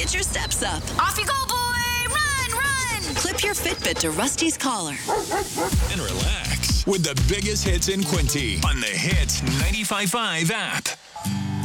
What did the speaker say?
Get your steps up. Off you go, boy! Run, run! Clip your Fitbit to Rusty's collar. And relax with the biggest hits in Quinty on the Hits 95.5 app.